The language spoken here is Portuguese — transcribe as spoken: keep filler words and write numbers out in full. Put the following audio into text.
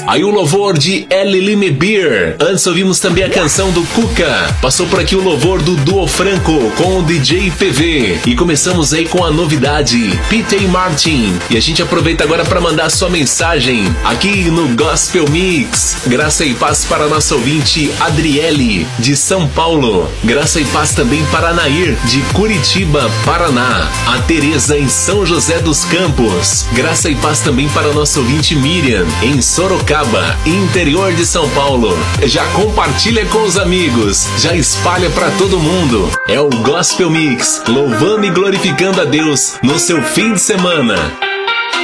Aí o louvor de Elilime Beer. Antes ouvimos também a canção do Cuca. Passou por aqui o louvor do Duo Franco com o D J P V. E começamos aí com a novidade, Peter Martin. E a gente aproveita agora para mandar sua mensagem aqui no Gospel Mix. Graça e paz para a nossa ouvinte Adriele, de São Paulo. Graça e paz também para a Nair, de Curitiba, Paraná. A Tereza, em São José dos Campos. Graça e paz também para a nossa ouvinte Miriam, em Sorocaba, interior de São Paulo. Já compartilha com os amigos, já espalha para todo mundo. É o Gospel Mix, louvando e glorificando a Deus no seu fim de semana.